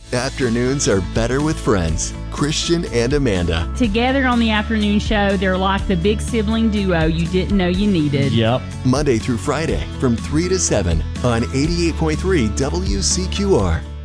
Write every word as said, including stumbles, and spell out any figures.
Afternoons are better with friends. Christian and Amanda. Together on the afternoon show, they're like the big sibling duo you didn't know you needed. Yep. Monday through Friday from three to seven on eighty-eight point three W C Q R.